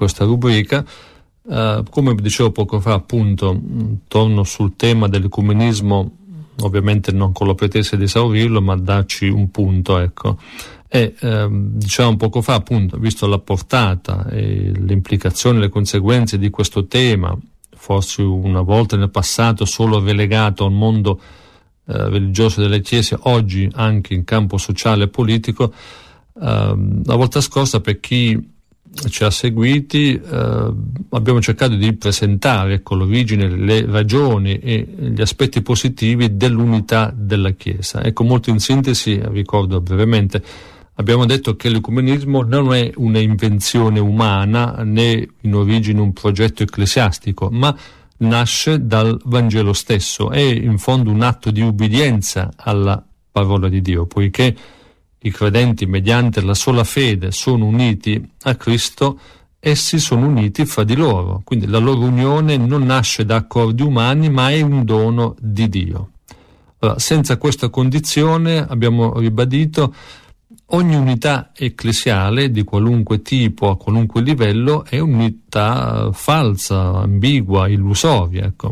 questa rubrica. Come dicevo poco fa, appunto, torno sul tema dell'ecumenismo, ovviamente non con la pretesa di esaurirlo, ma darci un punto, ecco. E dicevamo poco fa, appunto, visto la portata e le implicazioni, le conseguenze di questo tema, forse una volta nel passato solo relegato al mondo religioso delle chiese, oggi anche in campo sociale e politico. La volta scorsa, per chi ci ha seguiti, abbiamo cercato di presentare, ecco, l'origine, le ragioni e gli aspetti positivi dell'unità della Chiesa. Ecco, molto in sintesi, ricordo brevemente, abbiamo detto che l'ecumenismo non è una invenzione umana né in origine un progetto ecclesiastico, ma nasce dal Vangelo stesso, è in fondo un atto di ubbidienza alla parola di Dio, poiché i credenti mediante la sola fede sono uniti a Cristo, essi sono uniti fra di loro, quindi la loro unione non nasce da accordi umani ma è un dono di Dio. Allora, senza questa condizione, abbiamo ribadito, ogni unità ecclesiale di qualunque tipo, a qualunque livello, è unità falsa, ambigua, illusoria, ecco.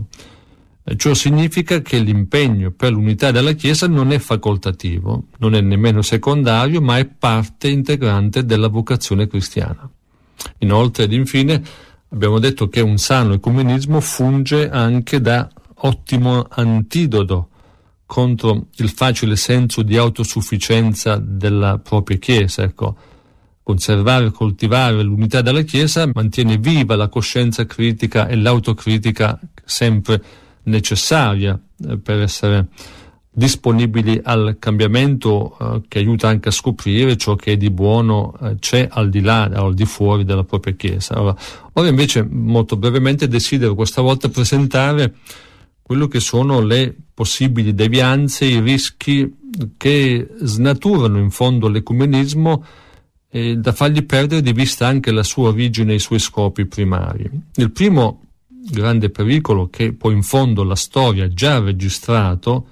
Ciò significa che l'impegno per l'unità della Chiesa non è facoltativo, non è nemmeno secondario, ma è parte integrante della vocazione cristiana. Inoltre ed infine abbiamo detto che un sano ecumenismo funge anche da ottimo antidoto contro il facile senso di autosufficienza della propria Chiesa, ecco. Conservare e coltivare l'unità della Chiesa mantiene viva la coscienza critica e l'autocritica sempre necessaria per essere disponibili al cambiamento, che aiuta anche a scoprire ciò che è di buono c'è al di là o al di fuori della propria Chiesa. Ora invece, molto brevemente, desidero questa volta presentare quello che sono le possibili devianze, i rischi che snaturano in fondo l'ecumenismo e da fargli perdere di vista anche la sua origine e i suoi scopi primari. Il primo grande pericolo, che poi in fondo la storia ha già registrato,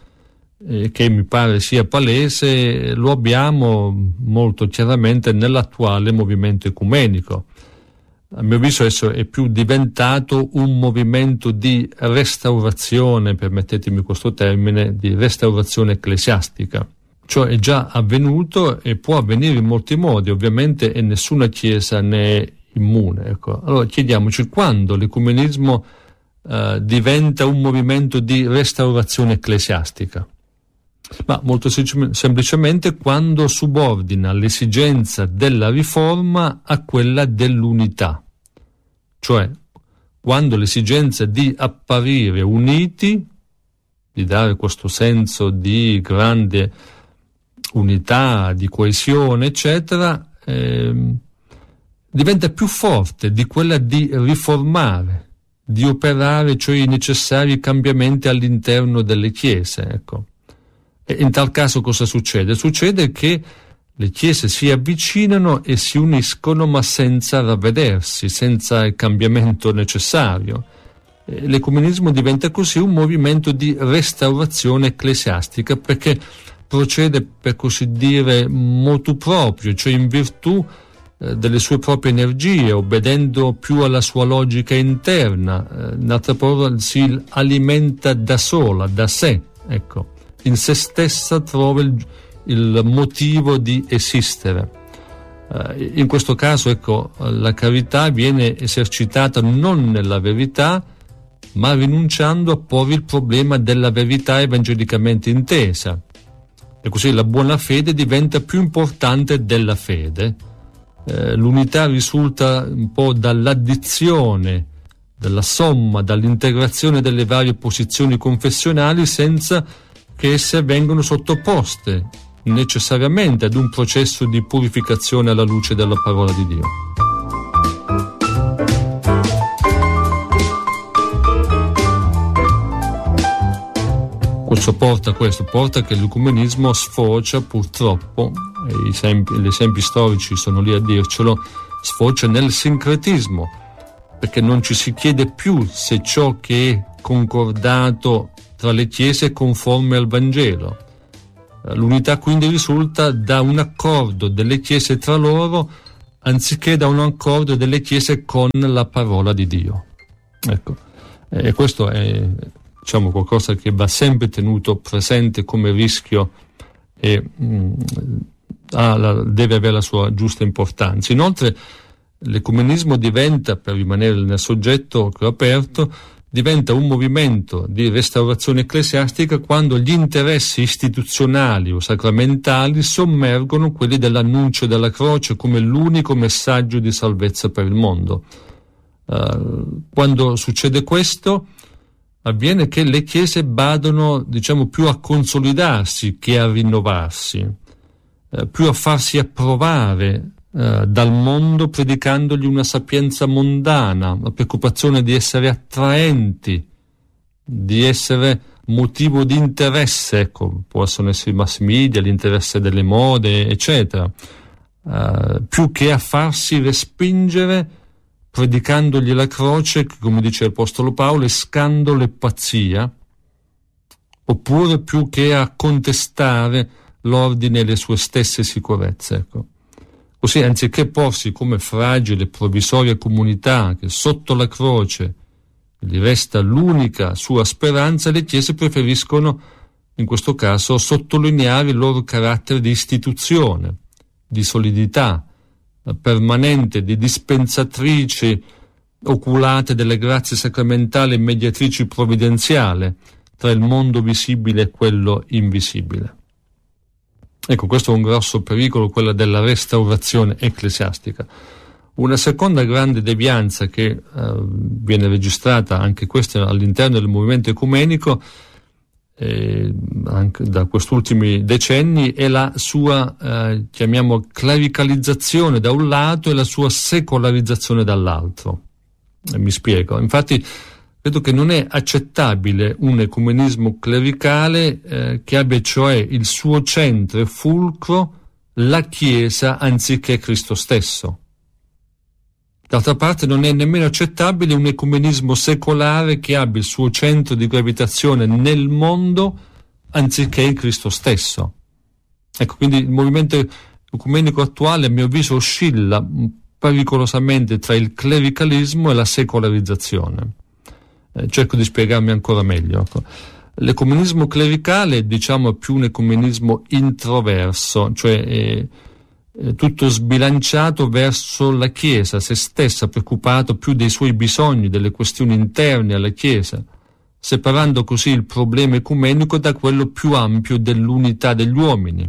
che mi pare sia palese, lo abbiamo molto chiaramente nell'attuale movimento ecumenico. A mio avviso esso è più diventato un movimento di restaurazione, permettetemi questo termine, di restaurazione ecclesiastica. Ciò è già avvenuto e può avvenire in molti modi, ovviamente, e nessuna Chiesa ne è immune, ecco. Allora chiediamoci quando l'ecumenismo diventa un movimento di restaurazione ecclesiastica. Ma molto semplicemente quando subordina l'esigenza della riforma a quella dell'unità, cioè quando l'esigenza di apparire uniti, di dare questo senso di grande unità, di coesione, eccetera, diventa più forte di quella di riformare, di operare, cioè i necessari cambiamenti all'interno delle chiese, ecco. E in tal caso cosa succede? Succede che le chiese si avvicinano e si uniscono, ma senza ravvedersi, senza il cambiamento necessario. L'ecumenismo diventa così un movimento di restaurazione ecclesiastica, perché procede, per così dire, motu proprio, cioè in virtù delle sue proprie energie, obbedendo più alla sua logica interna. In altre parole, si alimenta da sola, da sé, ecco. In se stessa trova il motivo di esistere. In questo caso, ecco, la carità viene esercitata non nella verità, ma rinunciando a porre il problema della verità evangelicamente intesa. E così la buona fede diventa più importante della fede. L'unità risulta un po' dall'addizione, dalla somma, dall'integrazione delle varie posizioni confessionali, senza che esse vengono sottoposte necessariamente ad un processo di purificazione alla luce della parola di Dio. Questo porta che l'ecumenismo sfocia purtroppo, e gli esempi storici sono lì a dircelo, sfocia nel sincretismo, perché non ci si chiede più se ciò che è concordato tra le chiese è conforme al Vangelo. L'unità quindi risulta da un accordo delle chiese tra loro anziché da un accordo delle chiese con la parola di Dio. Ecco, e questo è, diciamo, qualcosa che va sempre tenuto presente come rischio e deve avere la sua giusta importanza. Inoltre l'ecumenismo diventa, per rimanere nel soggetto che ho aperto, diventa un movimento di restaurazione ecclesiastica quando gli interessi istituzionali o sacramentali sommergono quelli dell'annuncio della croce come l'unico messaggio di salvezza per il mondo. Quando succede questo, avviene che le chiese badano, diciamo, più a consolidarsi che a rinnovarsi, più a farsi approvare dal mondo, predicandogli una sapienza mondana, la preoccupazione di essere attraenti, di essere motivo di interesse, ecco, possono essere i mass media, l'interesse delle mode, eccetera, più che a farsi respingere predicandogli la croce, che, come dice l'Apostolo Paolo, è scandalo e pazzia, oppure più che a contestare l'ordine e le sue stesse sicurezze, ecco. Così, anziché porsi come fragile, provvisoria comunità che sotto la croce gli resta l'unica sua speranza, le chiese preferiscono, in questo caso, sottolineare il loro carattere di istituzione, di solidità permanente, di dispensatrici oculate delle grazie sacramentali e mediatrici provvidenziali tra il mondo visibile e quello invisibile. Ecco, questo è un grosso pericolo, quello della restaurazione ecclesiastica. Una seconda grande devianza che viene registrata, anche questa all'interno del movimento ecumenico, anche da questi ultimi decenni, è la sua, chiamiamo, clericalizzazione da un lato e la sua secolarizzazione dall'altro. Mi spiego. Infatti, credo che non è accettabile un ecumenismo clericale che abbia cioè il suo centro e fulcro la Chiesa anziché Cristo stesso. D'altra parte non è nemmeno accettabile un ecumenismo secolare che abbia il suo centro di gravitazione nel mondo anziché in Cristo stesso. Ecco, quindi il movimento ecumenico attuale, a mio avviso, oscilla pericolosamente tra il clericalismo e la secolarizzazione. Cerco di spiegarmi ancora meglio. L'ecumenismo clericale, diciamo, è più un ecumenismo introverso, cioè è tutto sbilanciato verso la Chiesa, se stessa, preoccupato più dei suoi bisogni, delle questioni interne alla Chiesa, separando così il problema ecumenico da quello più ampio dell'unità degli uomini.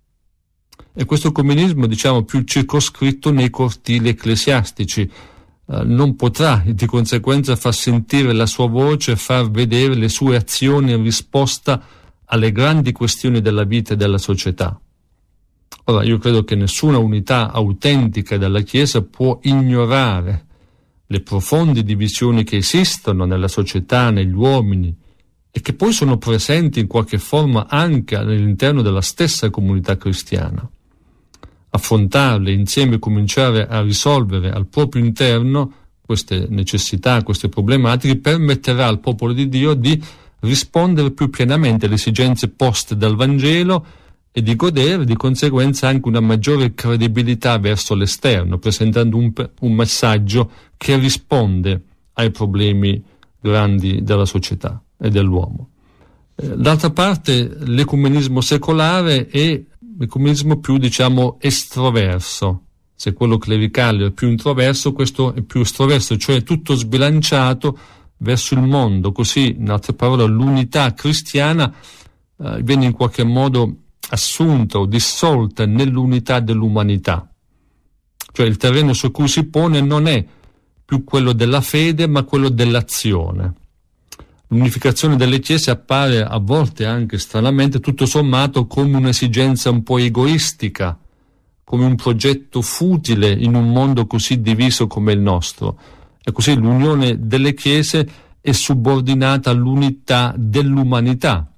E questo ecumenismo, diciamo, più circoscritto nei cortili ecclesiastici, non potrà di conseguenza far sentire la sua voce e far vedere le sue azioni in risposta alle grandi questioni della vita e della società. Ora, io credo che nessuna unità autentica della Chiesa può ignorare le profonde divisioni che esistono nella società, negli uomini, e che poi sono presenti in qualche forma anche all'interno della stessa comunità cristiana. Affrontarle insieme e cominciare a risolvere al proprio interno queste necessità, queste problematiche, permetterà al popolo di Dio di rispondere più pienamente alle esigenze poste dal Vangelo e di godere di conseguenza anche una maggiore credibilità verso l'esterno, presentando un messaggio che risponde ai problemi grandi della società e dell'uomo. D'altra parte, l'ecumenismo secolare è l'ecumenismo più, diciamo, estroverso. Se quello clericale è più introverso, questo è più estroverso, cioè tutto sbilanciato verso il mondo. Così, in altre parole, l'unità cristiana viene in qualche modo assunta o dissolta nell'unità dell'umanità. Cioè il terreno su cui si pone non è più quello della fede, ma quello dell'azione. L'unificazione delle chiese appare a volte anche stranamente, tutto sommato, come un'esigenza un po' egoistica, come un progetto futile in un mondo così diviso come il nostro. E così l'unione delle chiese è subordinata all'unità dell'umanità.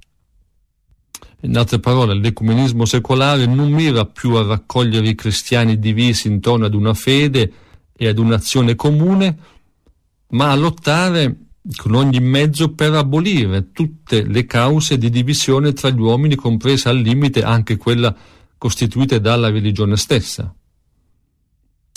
In altre parole, l'ecumenismo secolare non mira più a raccogliere i cristiani divisi intorno ad una fede e ad un'azione comune, ma a lottare con ogni mezzo per abolire tutte le cause di divisione tra gli uomini, compresa al limite anche quella costituita dalla religione stessa.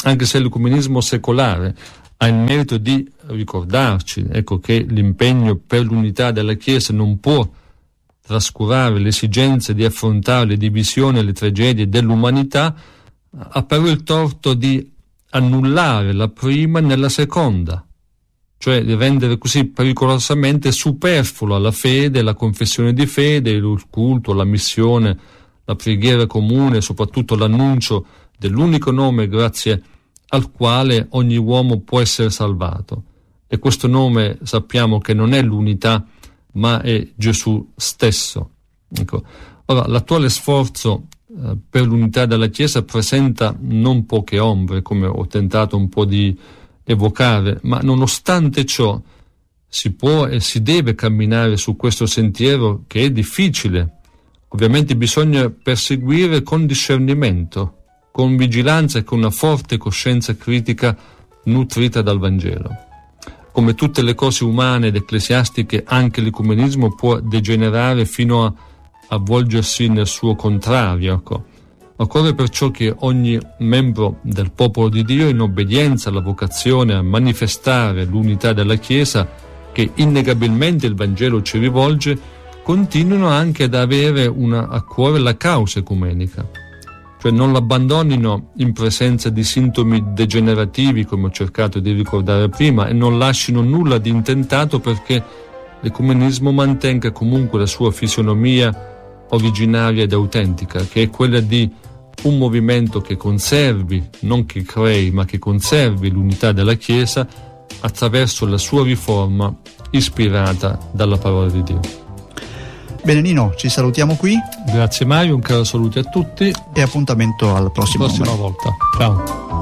anche se l'ecumenismo secolare ha il merito di ricordarci, ecco, che l'impegno per l'unità della Chiesa non può trascurare l'esigenza di affrontare le divisioni e le tragedie dell'umanità, ha però il torto di annullare la prima nella seconda, cioè di rendere così pericolosamente superflua la fede, la confessione di fede, il culto, la missione, la preghiera comune, soprattutto l'annuncio dell'unico nome grazie al quale ogni uomo può essere salvato. E questo nome sappiamo che non è l'unità, ma è Gesù stesso. Ecco. Ora, l'attuale sforzo per l'unità della Chiesa presenta non poche ombre, come ho tentato un po' di evocare, ma nonostante ciò si può e si deve camminare su questo sentiero che è difficile. Ovviamente bisogna perseguire con discernimento, con vigilanza e con una forte coscienza critica nutrita dal Vangelo. Come tutte le cose umane ed ecclesiastiche, anche l'ecumenismo può degenerare fino a avvolgersi nel suo contrario. Ecco. Occorre perciò che ogni membro del popolo di Dio, in obbedienza alla vocazione a manifestare l'unità della Chiesa che innegabilmente il Vangelo ci rivolge, continuino anche ad avere a cuore la causa ecumenica, cioè non l'abbandonino in presenza di sintomi degenerativi, come ho cercato di ricordare prima, e non lasciano nulla di intentato perché l'ecumenismo mantenga comunque la sua fisionomia originaria ed autentica, che è quella di un movimento che conservi, non che crei, ma che conservi l'unità della Chiesa attraverso la sua riforma ispirata dalla parola di Dio. Bene Nino, ci salutiamo qui. Grazie Mario, un caro saluto a tutti e appuntamento alla prossima volta. Ciao.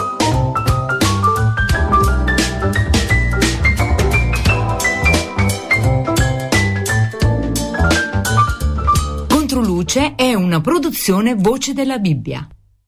Controluce è una produzione Voce della Bibbia.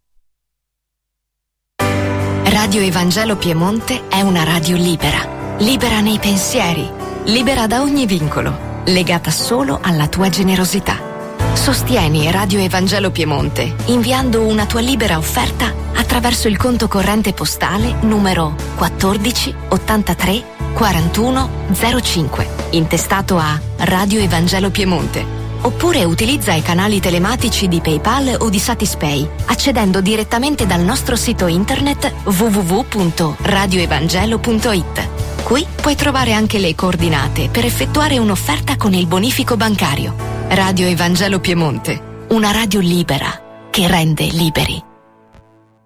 Radio Evangelo Piemonte è una radio libera, libera nei pensieri, libera da ogni vincolo, legata solo alla tua generosità. Sostieni Radio Evangelo Piemonte inviando una tua libera offerta attraverso il conto corrente postale numero 14 83 41 05, intestato a Radio Evangelo Piemonte. Oppure utilizza i canali telematici di PayPal o di Satispay, accedendo direttamente dal nostro sito internet www.radioevangelo.it. Qui puoi trovare anche le coordinate per effettuare un'offerta con il bonifico bancario. Radio Evangelo Piemonte, una radio libera che rende liberi.